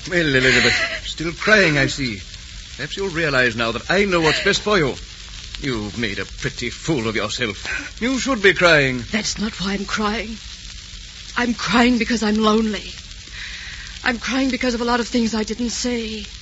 Well, Elizabeth, still crying, I see. Perhaps you'll realize now that I know what's best for you. You've made a pretty fool of yourself. You should be crying. That's not why I'm crying. I'm crying because I'm lonely. I'm crying because of a lot of things I didn't say.